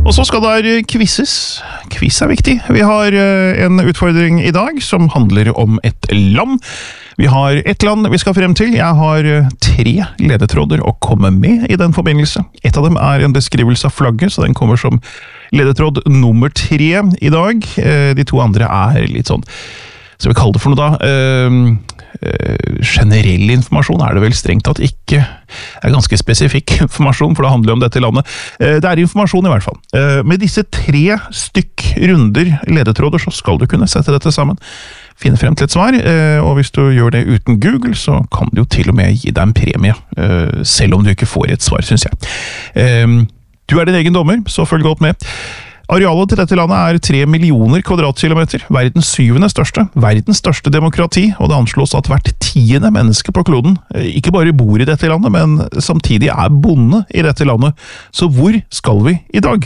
Og så skal det quizzes. Quiz viktig. Vi har en utfordring I dag som handler om et land. Vi har et land vi skal frem til. Jeg har 3 ledetråder å komme med I den forbindelse. Et av dem en beskrivelse av flagget, så den kommer som ledetråd nummer 3 I dag. De 2 andre litt sånn, så vi kaller det for noe da, generell informasjon det vel strengt tatt ikke. Det ganske spesifikk informasjon, for det handler om dette landet. Det informasjon I hvert fall. Med disse 3 stykk runder ledetråder, så skal du kunne sette dette sammen. Finne frem til et svar, og hvis du gjør det uten Google, så kan du jo til og med gi deg en premie, selv om du ikke får et svar, synes jeg. Du din egen dommer, så følg godt med. Arealet til dette landet 3 millioner kvadratkilometer, verdens 7. største, verdens største demokrati, og det anslås at hvert 10. menneske på kloden ikke bare bor I dette landet, men samtidig bonde I dette landet. Så hvor skal vi I dag?